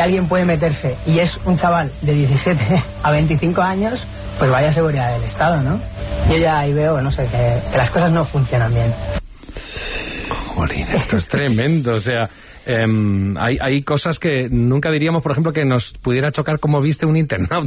alguien puede meterse y es un chaval de 17 a 25 años, pues vaya seguridad del Estado, ¿no? Yo ya ahí veo, no sé, que las cosas no funcionan bien. Jolín, esto es tremendo, o sea, hay cosas que nunca diríamos, por ejemplo, que nos pudiera chocar como viste un internauta.